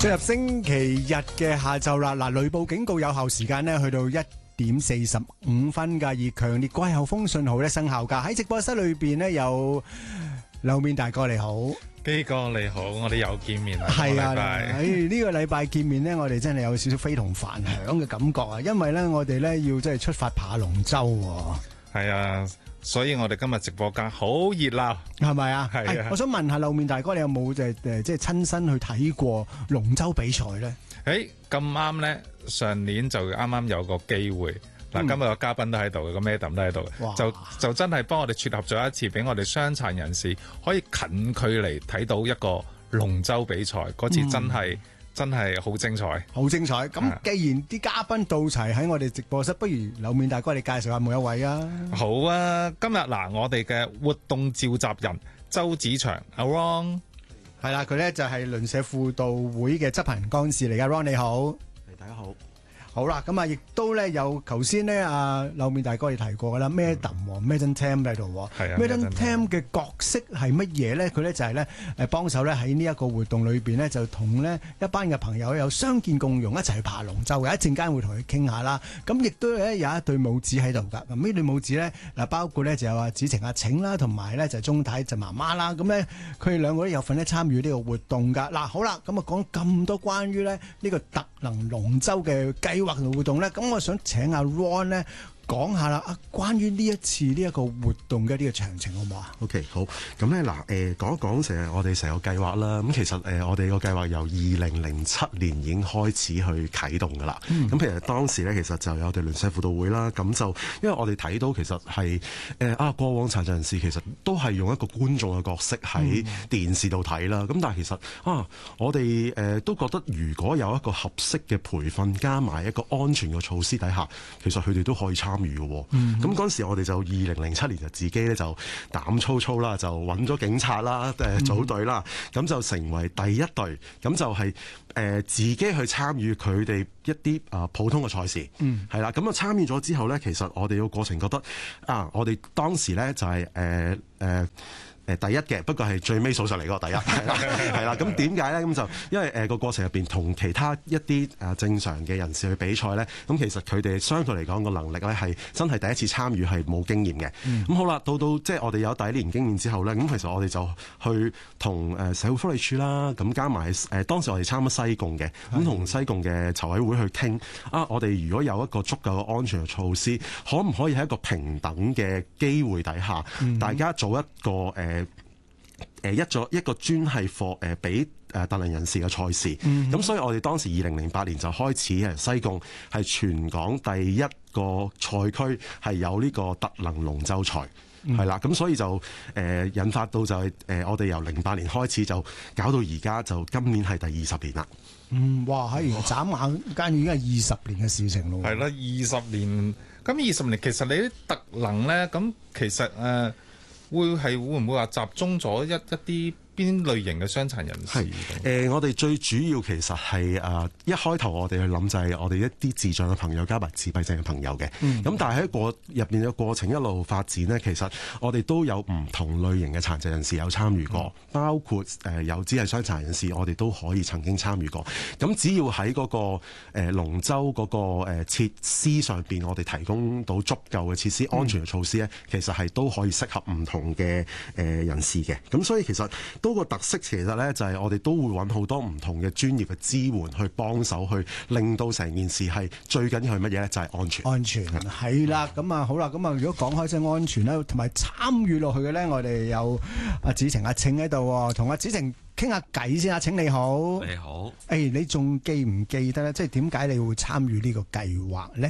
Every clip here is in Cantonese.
進入星期日嘅下晝啦，嗱，雷暴警告有效時間呢去到1:45㗎，而強烈季候風信號咧生效㗎。喺直播室裏邊呢，有樓面大哥你好， 基哥你好，我哋又見面啦。 係啊， 呢個禮拜見面呢，我哋真係有少少非同凡響嘅感覺啊，因為呢，我哋呢要真係出發爬龍舟喎。 係啊，所以我哋今日直播間好熱鬧， 係咪啊？ 係啊。 我想問下樓面大哥，你有冇即係親身去睇過龍舟比賽呢？ 咁啱咧，上年就啱啱有個機會。嗱，今日個嘉賓都喺度嘅，個 Madam 都喺度嘅，就真係幫我哋撮合咗一次，俾我哋傷殘人士可以近距離睇到一個龍舟比賽。嗰次真係好精彩，好精彩。咁既然啲嘉賓到齊喺我哋直播室，不如樓面大哥你介紹下每一位啊？ 好啊，今日我哋嘅活動召集人周子祥阿 Ron， 係啦，佢咧就係鄰舍輔導會嘅執行幹事嚟㗎。Ron 你好， 大家好。 好啦，咁啊，亦都咧有頭先咧樓面大哥你提過噶啦，Madam Tam 喺度，Madam Tam 嘅角色係乜嘢咧？佢咧就係咧幫手咧喺呢一個活動裏邊咧，就同咧一班嘅朋友有相見共融，一齊去爬龍舟嘅。一陣間會同佢傾下啦。咁亦都咧有一對母子喺度㗎。咁呢對母子咧嗱，包括咧就有子晴阿晴啦，同埋咧就鐘太就媽媽啦。咁咧佢哋兩個都有份咧參與呢個活動㗎。嗱，好啦，咁啊講咁多關於咧呢個特能龍舟嘅計劃同活動咧，咁我想請阿 Ron 咧講下啦，關於呢一次呢一個活動嘅呢個詳情好唔好啊 ？OK， 好，咁咧講一講我哋成個計劃啦。咁其實我哋個計劃由2007年已經開始去啟動噶啦。咁其實當時咧，其實就有我哋鄰舍輔導會啦。咁就因為我哋睇到其實係過往殘疾人士其實都係用一個觀眾嘅角色喺電視度睇啦。咁但係其實我哋都覺得如果有一個合適嘅培訓加埋一個安全嘅措施底下，其實佢哋都可以參與嘅。咁嗰陣時我哋就2007年就自己咧就膽粗粗啦，就揾咗警察啦，組隊啦，咁就成為第一隊，咁就係自己去參與佢哋一啲普通嘅賽事，係啦，咁啊參與咗之後咧，其實我哋個過程覺得我哋當時咧就係第一嘅，不過係最尾數上嚟嗰個第一，係啦。咁點解咧？咁就因為個過程入邊同其他一啲正常嘅人士去比賽咧，咁其實佢哋相對嚟講個能力咧係真係第一次參與係冇經驗嘅。咁好啦，到即係我哋有第一年經驗之後咧，咁其實我哋就去同社會福利署啦，咁加埋當時我哋參加西貢嘅，咁同西貢嘅籌委會去傾我哋如果有一個足夠嘅安全嘅措施，可唔可以喺一個平等嘅機會底下，大家做一個一個專係課俾特能人士嘅賽事，咁所以我哋當時2008年就開始西貢係全港第一個賽區係有呢個特能龍舟賽，係啦，咁所以就引發到就係我哋由08年開始就搞到而家，就今年係第20年啦。 哇！眨眼間已經係20年嘅事情咯。 係啦，20年。咁20年其實你啲特能咧，咁其實會唔會話集中咗一啲邊類型嘅傷殘人士？ 我哋最主要其實係一開頭我哋去諗就係我哋一啲智障嘅朋友加埋自閉症嘅朋友嘅。咁但係喺入邊嘅過程一路發展呢，其實我哋都有唔同類型嘅殘疾人士有參與過，包括有肢體傷殘人士，我哋都可以曾經參與過。咁只要喺嗰個龍舟嗰個設施上邊，我哋提供到足夠嘅設施、安全嘅措施咧，其實係都可以適合唔同嘅人士嘅。咁所以其實多個特色其實咧就係我哋都會揾好多唔同嘅專業嘅支援去幫手，去令到成件事係最緊要係乜嘢咧？就係安全。安全係啦，咁好啦，咁如果講開即係安全咧，同埋參與落去嘅咧，我哋有子晴阿晴喺度，同阿子晴傾下偈先。阿晴你好， 你好。 你仲記唔記得咧？即係點解你會參與呢個計劃咧？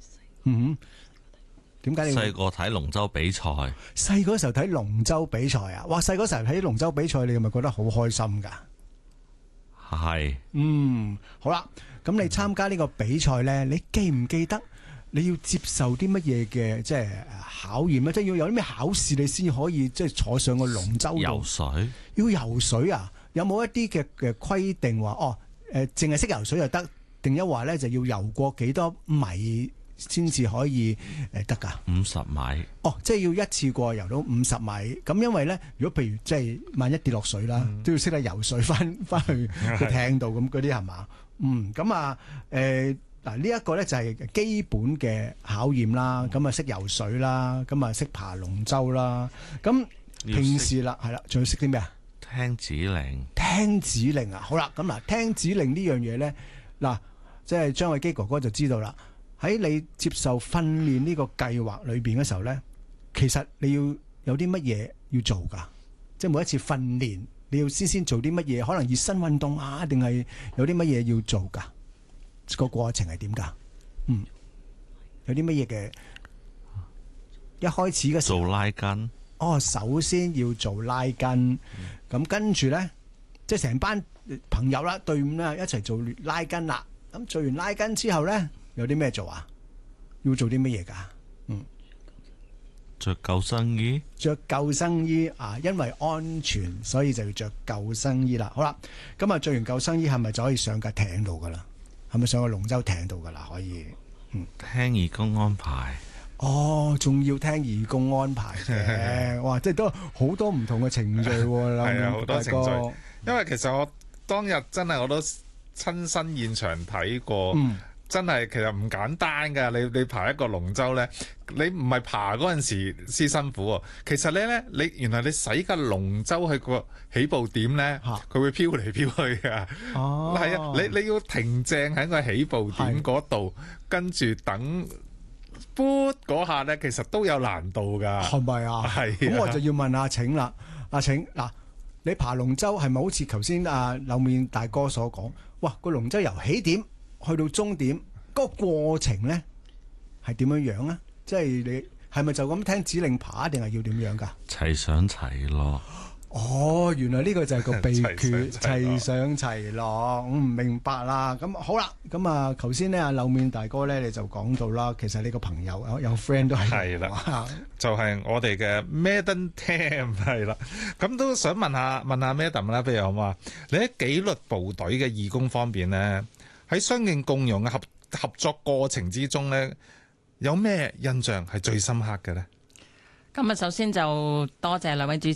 點解你細個睇龍舟比賽？ 細嗰時候睇龍舟比賽啊！哇！細嗰時候睇龍舟比賽，你係咪覺得好開心噶？ 係。 好啦，咁你參加呢個比賽咧，你記唔記得你要接受啲乜嘢嘅即係考驗咧？即係要有啲咩考試你先可以即係坐上個龍舟度游水？ 要游水啊？有冇一啲嘅規定話淨係識游水就得，定一話咧就要游過幾多米先至可以得㗎 ？50米。 哦，即係要一次過游到50米。咁因為咧，如果譬如即係萬一跌落水啦，都要識得游水翻去個艇度咁嗰啲係嘛？咁啊嗱呢一個咧就係基本嘅考驗啦。咁啊識游水啦，咁啊識爬龍舟啦。咁平時啦係啦，仲要識啲咩啊？ 聽指令。 聽指令啊，好啦，咁嗱聽指令呢樣嘢咧，嗱即係張偉基哥哥就知道啦。喺你接受訓練呢個計劃裏邊嘅時候咧，其實你要有啲乜嘢要做噶？即係每一次訓練，你要先做啲乜嘢？可能熱身運動啊，定係有啲乜嘢要做噶？個過程係點噶？有啲乜嘢嘅？一開始嘅時候做拉筋。 首先要做拉筋，咁跟住咧，即係成班朋友啦、隊伍啦一齊做拉筋啦。咁做完拉筋之後咧，有啲咩做啊？要做啲乜嘢噶？ 着救生衣。 着救生衣啊，因為安全，所以就要着救生衣啦。好啦，咁啊着完救生衣係咪就可以上架艇度噶啦？係咪上個龍舟艇度噶啦？可以。 聽義工安排。 仲要聽義工安排嘅，哇！即係都好多唔同嘅程序喎。 係啊，好多程序。因為其實我當日真係我都親身現場睇過，真係其實唔簡單㗎。你爬一個龍舟咧，你唔係爬嗰陣時先辛苦喎。其實你原來你使架龍舟去個起步點咧，佢會飄嚟飄去㗎。係啊，你要停正喺個起步點嗰度，跟住等。撥嗰下咧，其實都有難度噶， 係咪啊？係。咁我就要問阿晴啦，阿晴嗱，你爬龍舟係咪好似頭先阿柳面大哥所講？哇，個龍舟由起點去到終點，嗰個過程咧係點樣樣啊？即係你係咪就咁聽指令爬，定係要點樣噶？ 齊上齊落。 原來呢個就係個秘訣，齊上齊落。唔明白啦。咁好啦，咁啊，頭先咧阿柳面大哥咧，你就講到啦，其實你個朋友有 friend 都係啦，就係我哋嘅 Madam Tam 係啦。咁都想問下 Madam 啦，譬如好嘛？你喺紀律部隊嘅義工方面咧，喺相敬共融嘅合作過程之中咧，有咩印象係最深刻嘅咧？ 今日首先就多謝兩位主持。